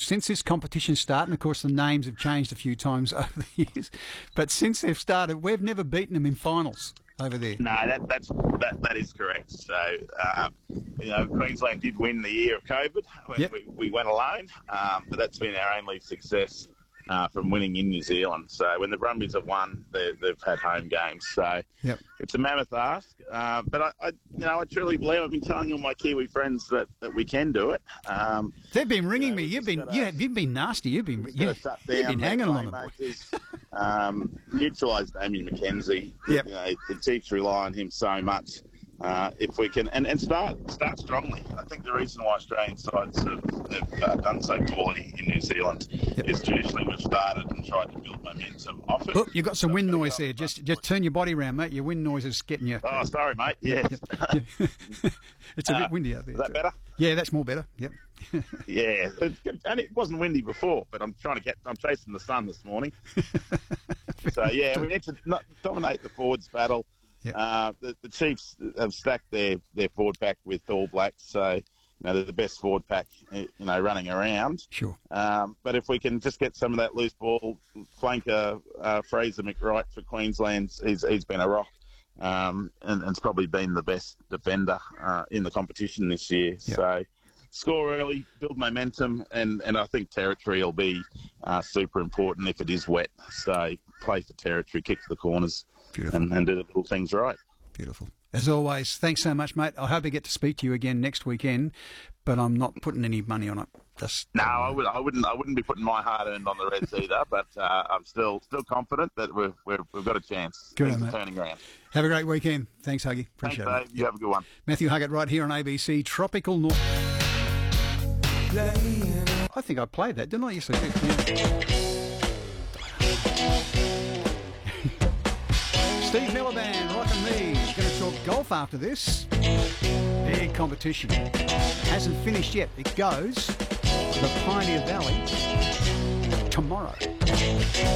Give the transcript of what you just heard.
since this competition started, and of course the names have changed a few times over the years, but since they've started, we've never beaten them in finals over there. No, that is correct. So, Queensland did win the year of COVID when we went alone, but that's been our only success from winning in New Zealand. So when the Brumbies have won, they've had home games. So it's a mammoth ask. But I truly believe, I've been telling all my Kiwi friends that we can do it. They've been ringing me. You've been nasty. You've been hanging on them. Neutralise Damien McKenzie. The Chiefs rely on him so much. If we can and start strongly. I think the reason why Australian sides have done so poorly in New Zealand is traditionally we've started and tried to build momentum off it. Look, you've got some wind noise there. Just turn your body around, mate. Your wind noise is getting you. Oh, sorry, mate. Yes. It's a bit windy out there. Is that better? Yeah, that's more better. Yep. Yeah, and it wasn't windy before, but I'm chasing the sun this morning. So we need to dominate the forwards battle. The Chiefs have stacked their forward pack with All Blacks, so they're the best forward pack running around. Sure. But if we can just get some of that loose ball, flanker Fraser McWright for Queensland, he's been a rock, and it's probably been the best defender in the competition this year. Yep. So score early, build momentum, and I think territory will be super important if it is wet. So play for territory, kick for the corners. And do the little things right. Beautiful. As always, thanks so much, mate. I hope I get to speak to you again next weekend, but I'm not putting any money on it. I wouldn't be putting my hard-earned on the Reds either, but I'm still confident that we've got a chance. Good Things on, are turning around. Have a great weekend. Thanks, Huggy. Appreciate it. Dave. You have a good one. Matthew Huggett right here on ABC Tropical North. I think I played that, didn't I? Yes, I did. Yeah. Steve Miller Band, rockin' me. Going to talk golf after this. Big competition. Hasn't finished yet. It goes to the Pioneer Valley tomorrow.